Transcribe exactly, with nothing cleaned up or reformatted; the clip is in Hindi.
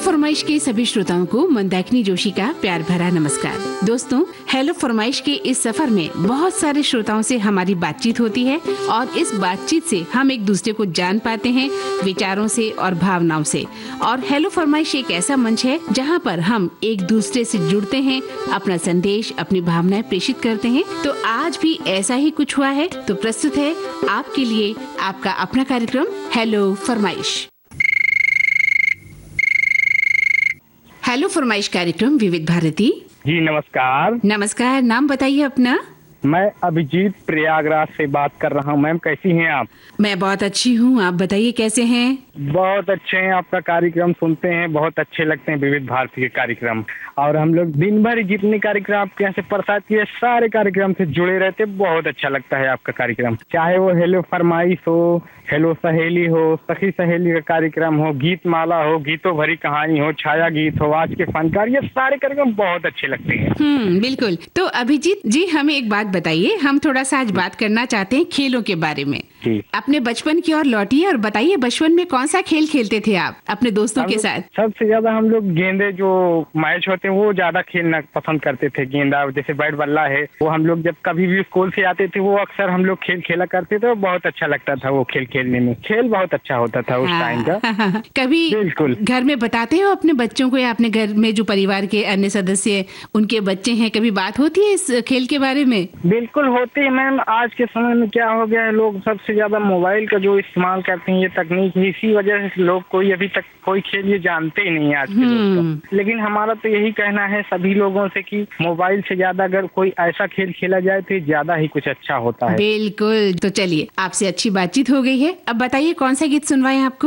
फरमाइश के सभी श्रोताओं को मंदाकिनी जोशी का प्यार भरा नमस्कार। दोस्तों, हेलो फरमाइश के इस सफर में बहुत सारे श्रोताओं से हमारी बातचीत होती है और इस बातचीत से हम एक दूसरे को जान पाते हैं विचारों से और भावनाओं से। और हेलो फरमाइश एक ऐसा मंच है जहां पर हम एक दूसरे से जुड़ते हैं, अपना संदेश, अपनी भावनाएं प्रेषित करते हैं। तो आज भी ऐसा ही कुछ हुआ है, तो प्रस्तुत है आपके लिए आपका अपना कार्यक्रम हेलो फरमाइश। हेलो फरमाइश कार्यक्रम विविध भारती। जी नमस्कार। नमस्कार, नाम बताइए अपना। मैं अभिजीत प्रयागराज से बात कर रहा हूँ। मैम कैसी हैं आप? मैं बहुत अच्छी हूँ, आप बताइए कैसे हैं? बहुत अच्छे हैं, आपका कार्यक्रम सुनते हैं, बहुत अच्छे लगते हैं विविध भारती के कार्यक्रम। और हम लोग दिन भर जितने कार्यक्रम आपके यहाँ से प्रसारित किए सारे कार्यक्रम से जुड़े रहते, बहुत अच्छा लगता है आपका कार्यक्रम। चाहे वो हेलो फरमाइश हो, हेलो सहेली हो, सखी सहेली का कार्यक्रम हो, गीत माला हो, गीतों भरी कहानी हो, छाया गीत हो, आज के फनकार, ये सारे कार्यक्रम बहुत अच्छे लगते हैं। हम्म बिल्कुल। तो अभिजीत जी, हमें एक बात बताइए, हम थोड़ा सा आज बात करना चाहते हैं खेलों के बारे में। अपने बचपन की ओर लौटिए और बताइए, बचपन में कौन सा खेल खेलते थे आप अपने दोस्तों के साथ? सबसे ज्यादा हम लोग गेंदे जो मैच होते हैं वो ज्यादा खेलना पसंद करते थे। गेंदा जैसे बैट बल्ला है, वो हम लोग जब कभी भी स्कूल से आते थे वो अक्सर हम लोग खेल खेला करते थे। बहुत अच्छा लगता था वो खेल खेलने में, खेल बहुत अच्छा होता था उस टाइम का। कभी बिल्कुल घर में बताते हो अपने बच्चों को या अपने घर में जो परिवार के अन्य सदस्य उनके बच्चे हैं, कभी बात होती है इस खेल के बारे में? बिल्कुल होती है मैम। आज के समय में क्या हो गया है, लोग सबसे ज्यादा मोबाइल का जो इस्तेमाल करते हैं, ये तकनीक है, इसी वजह से लोग कोई अभी तक कोई खेल ये जानते ही नहीं है आज के लोग तो। लेकिन हमारा तो यही कहना है सभी लोगों से कि मोबाइल से ज्यादा अगर कोई ऐसा खेल खेला जाए तो ज्यादा ही कुछ अच्छा होता है। बिल्कुल। तो चलिए, आपसे अच्छी बातचीत हो गई है, अब बताइए कौन सा गीत सुनवाएं आपको?